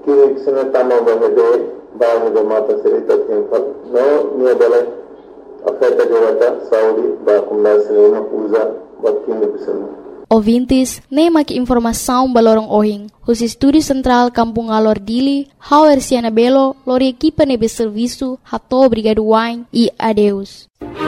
Kini sinatama bahede bahane do mata serita tempat no nia bale afeta jawata Saudi ba kumla sinema usa bakini bisana. Ouvintes, nem aqui informação balorong ohing. Os estúdios central Kampung Alor Dili, Hauer Siana Belo, lori equipa nebe serviço, hato obrigado wine e adeus.